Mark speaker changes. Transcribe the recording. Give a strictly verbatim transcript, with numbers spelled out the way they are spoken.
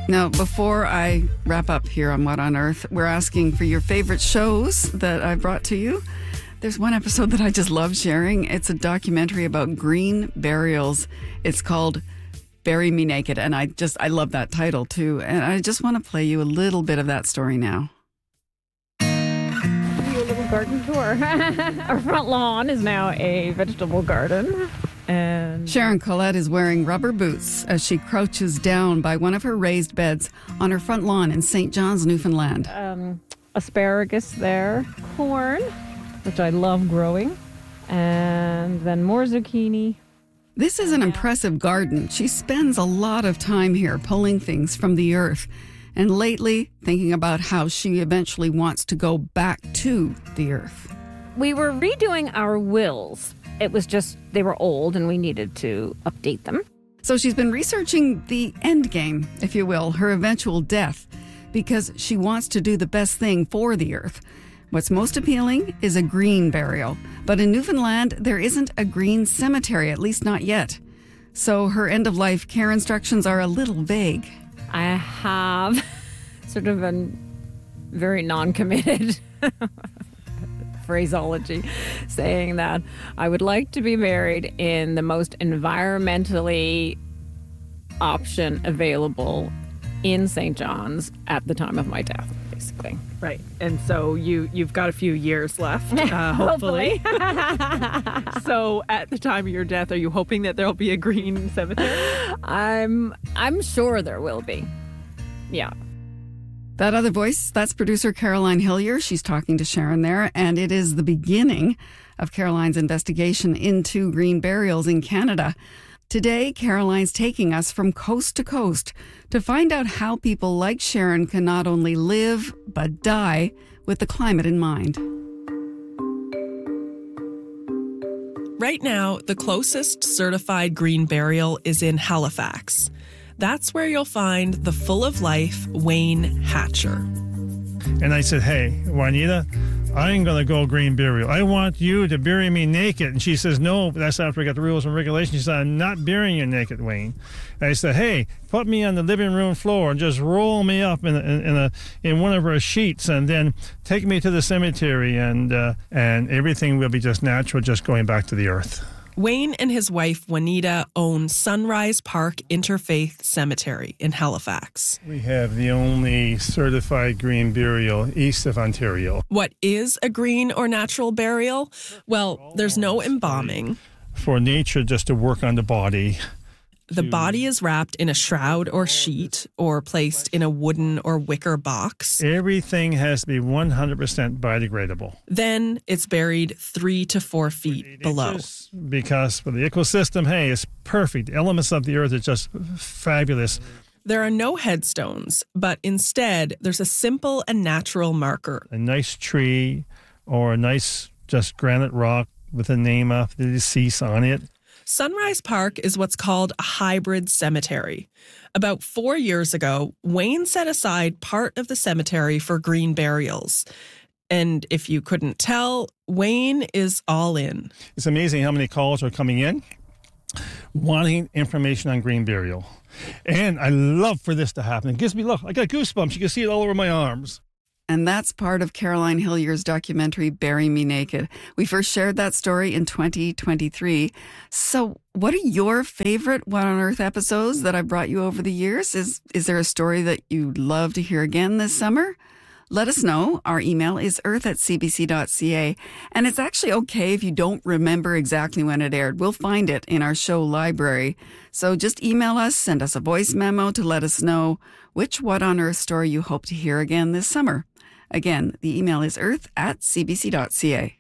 Speaker 1: Now, before I wrap up here on What on Earth, we're asking for your favorite shows that I brought to you. There's one episode that I just love sharing. It's a documentary about green burials. It's called Bury Me Naked, and I just, I love that title too. And I just want to play you a little bit of that story now.
Speaker 2: Do a little garden tour. Our front lawn is now a vegetable garden. And
Speaker 1: Sharon Collette is wearing rubber boots as she crouches down by one of her raised beds on her front lawn in Saint John's, Newfoundland.
Speaker 2: Um, asparagus there, corn, which I love growing, and then more zucchini.
Speaker 1: This is an impressive garden. She spends a lot of time here pulling things from the earth, and lately thinking about how she eventually wants to go back to the earth.
Speaker 2: We were redoing our wills. It was just, they were old and we needed to update them.
Speaker 1: So she's been researching the end game, if you will, her eventual death, because she wants to do the best thing for the earth. What's most appealing is a green burial. But in Newfoundland, there isn't a green cemetery, at least not yet. So her end-of-life care instructions are a little vague.
Speaker 2: I have sort of a very non-committed phraseology saying that I would like to be buried in the most environmentally option available in Saint John's at the time of my death, basically.
Speaker 3: Right. And so you, you've got a few years left, uh, hopefully. So at the time of your death, are you hoping that there'll be a green cemetery?
Speaker 2: I'm I'm sure there will be. Yeah.
Speaker 1: That other voice, that's producer Caroline Hillier. She's talking to Sharon there, and it is the beginning of Caroline's investigation into green burials in Canada. Today, Caroline's taking us from coast to coast to find out how people like Sharon can not only live, but die with the climate in mind.
Speaker 4: Right now, the closest certified green burial is in Halifax. That's where you'll find the full-of-life Wayne Hatcher.
Speaker 5: And I said, hey, Juanita, I'm going to go green burial. I want you to bury me naked. And she says, no, that's after I got the rules and regulations. She said, I'm not burying you naked, Wayne. And I said, hey, put me on the living room floor and just roll me up in a, in a in one of our sheets and then take me to the cemetery and uh, and everything will be just natural, just going back to the earth.
Speaker 4: Wayne and his wife, Juanita, own Sunrise Park Interfaith Cemetery in Halifax.
Speaker 5: We have the only certified green burial east of Ontario.
Speaker 4: What is a green or natural burial? Well, there's no embalming.
Speaker 5: For nature just to work on the body.
Speaker 4: The body is wrapped in a shroud or sheet or placed in a wooden or wicker box.
Speaker 5: Everything has to be one hundred percent biodegradable.
Speaker 4: Then it's buried three to four feet below.
Speaker 5: Because for the ecosystem, hey, it's perfect. The elements of the earth are just fabulous.
Speaker 4: There are no headstones, but instead there's a simple and natural marker.
Speaker 5: A nice tree or a nice just granite rock with a name of the deceased on it.
Speaker 4: Sunrise Park is what's called a hybrid cemetery. About four years ago, Wayne set aside part of the cemetery for green burials. And if you couldn't tell, Wayne is all in.
Speaker 5: It's amazing how many calls are coming in wanting information on green burial. And I love for this to happen. It gives me, look, I got goosebumps. You can see it all over my arms.
Speaker 1: And that's part of Caroline Hillier's documentary, Bury Me Naked. We first shared that story in twenty twenty-three. So what are your favorite What on Earth episodes that I've brought you over the years? Is, is there a story that you'd love to hear again this summer? Let us know. Our email is earth at c b c dot c a. And it's actually okay if you don't remember exactly when it aired. We'll find it in our show library. So just email us, send us a voice memo to let us know which What on Earth story you hope to hear again this summer. Again, the email is earth at c b c dot c a.